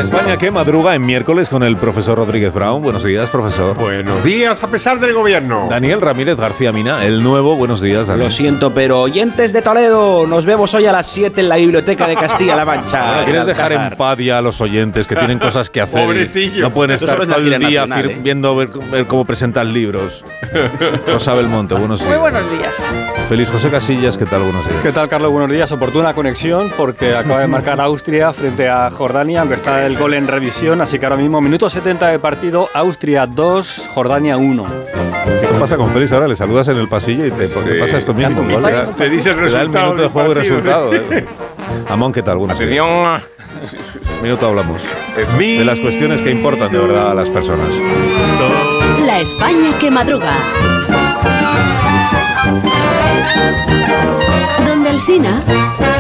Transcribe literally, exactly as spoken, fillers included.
La España que madruga en miércoles con el profesor Rodríguez Brown. Buenos días, profesor. Buenos días, a pesar del gobierno. Daniel Ramírez García Mina, el nuevo. Buenos días, Daniel. Lo siento, pero oyentes de Toledo, nos vemos hoy a las siete en la Biblioteca de Castilla-La Mancha. Bueno, ¿quieres dejar en paz ya a los oyentes que tienen cosas que hacer? Pobrecillos. No pueden Eso estar solo es todo el la día nacional, fir- ¿eh? viendo ver, ver cómo presentan libros. Rosa Belmonte, buenos días. Muy buenos días. Feliz José Casillas, ¿qué tal? Buenos días. ¿Qué tal, Carlos? Buenos días. Oportuna conexión porque acaba de marcar Austria frente a Jordania, aunque está el gol en revisión, así que ahora mismo minuto setenta de partido, Austria dos, Jordania uno. ¿Qué pasa con Félix? Ahora le saludas en el pasillo y te, ¿por qué Sí. pasa esto mismo? Y Igual te- te da- te dice el te da el resultado minuto de del juego y partido. resultado. ¿eh? Amón, ¿qué tal? Buenos días. Atención. Minuto hablamos Es mi- de las cuestiones que importan de verdad a las personas. La España que madruga. Donde Alsina